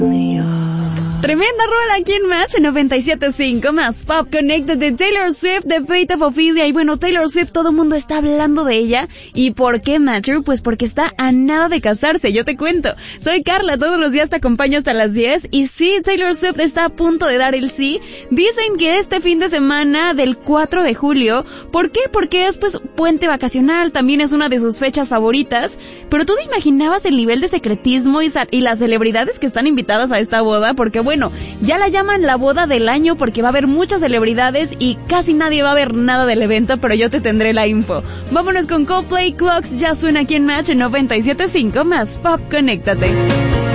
Tremenda rola aquí en Match 97.5 más Pop Connected de Taylor Swift, de Fate of Ophelia. Y bueno, Taylor Swift, todo el mundo está hablando de ella. ¿Y por qué, Matthew? Pues porque está a nada de casarse, yo te cuento. Soy Carla, todos los días te acompaño hasta las 10. Y sí, Taylor Swift está a punto de dar el sí. Dicen que este fin de semana del 4 de julio. ¿Por qué? Porque es pues puente vacacional, también es una de sus fechas favoritas. Pero ¿tú te imaginabas el nivel de secretismo y las celebridades que están invitadas a esta boda? Porque bueno, ya la llaman la boda del año porque va a haber muchas celebridades y casi nadie va a ver nada del evento, pero yo te tendré la info. Vámonos con Coldplay. Clocks ya suena aquí en Match 97.5 más Pop, conéctate.